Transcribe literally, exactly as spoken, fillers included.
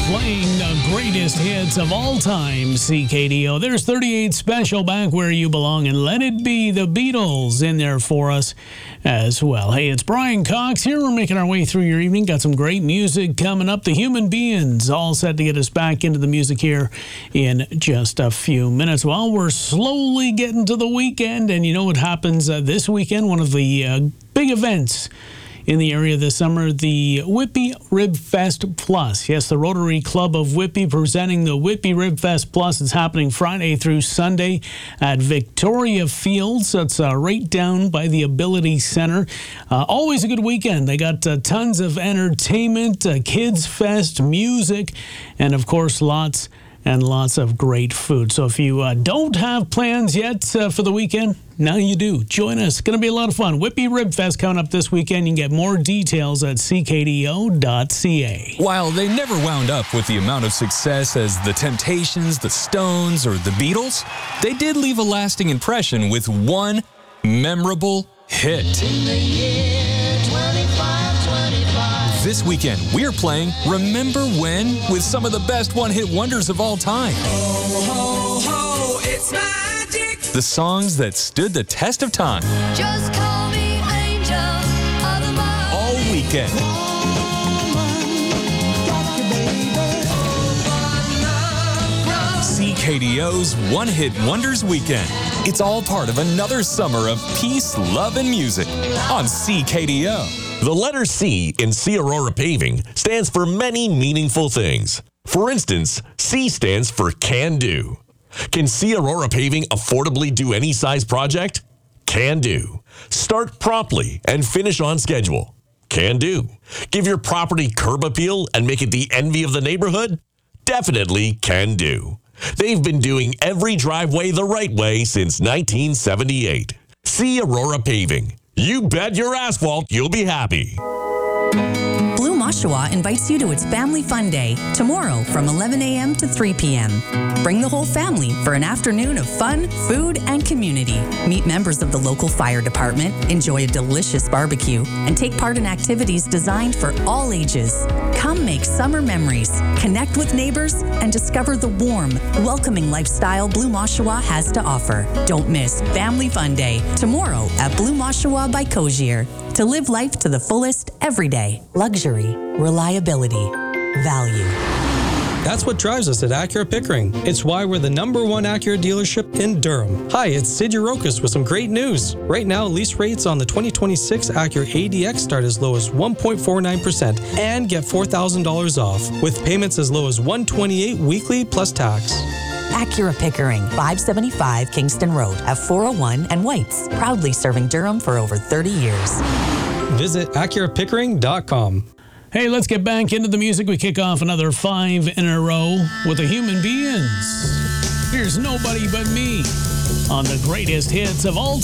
playing the greatest hits of all time, C K D O. There's thirty-eight Special, Back Where You Belong, and Let It Be, the Beatles, in there for us as well. Hey, it's Brian Cox here. We're making our way through your evening. Got some great music coming up. The Human Beings all set to get us back into the music here in just a few minutes. Well, we're slowly getting to the weekend, and you know what happens uh, this weekend? One of the uh, big events in the area this summer, the Whitby Rib Fest Plus. Yes, the Rotary Club of Whitby presenting the Whitby Rib Fest Plus. It's happening Friday through Sunday at Victoria Fields. That's uh, right down by the Ability Center. Uh, always a good weekend. They got uh, tons of entertainment, uh, kids fest, music, and of course lots and lots of great food. So if you uh, don't have plans yet uh, for the weekend, now you do. Join us. It's going to be a lot of fun. Whitby Rib Fest coming up this weekend. You can get more details at c k d o dot c a. While they never wound up with the amount of success as the Temptations, the Stones, or the Beatles, they did leave a lasting impression with one memorable hit. In the year twenty-five twenty-five. This weekend, we're playing Remember When with some of the best one-hit wonders of all time. Ho, ho, ho, it's magic. The songs that stood the test of time. Just call me angel of the morning. All weekend. C K D O's One Hit Wonders Weekend. It's all part of another summer of peace, love, and music on C K D O. The letter C in C Aurora Paving stands for many meaningful things. For instance, C stands for Can Do. Can C Aurora Paving affordably do any size project? Can do. Start promptly and finish on schedule? Can do. Give your property curb appeal and make it the envy of the neighborhood? Definitely can do. They've been doing every driveway the right way since nineteen seventy-eight. C Aurora Paving. You bet your asphalt you'll be happy. Blue Oshawa invites you to its Family Fun Day tomorrow from eleven a m to three p m Bring the whole family for an afternoon of fun, food, and community. Meet members of the local fire department, enjoy a delicious barbecue, and take part in activities designed for all ages. Come make summer memories, connect with neighbors, and discover the warm, welcoming lifestyle Blue Oshawa has to offer. Don't miss Family Fun Day tomorrow at Blue Oshawa by Cozier. To live life to the fullest every day. Luxury, reliability, value. That's what drives us at Acura Pickering. It's why we're the number one Acura dealership in Durham. Hi, it's Sid Urokas with some great news. Right now, lease rates on the twenty twenty-six Acura A D X start as low as one point four nine percent and get four thousand dollars off, with payments as low as one hundred twenty-eight dollars weekly plus tax. Acura Pickering, five seventy-five Kingston Road at four oh one and Whites. Proudly serving Durham for over thirty years. Visit Acura Pickering dot com. Hey, let's get back into the music. We kick off another five in a row with the Human Beings. Here's Nobody But Me on the greatest hits of all time.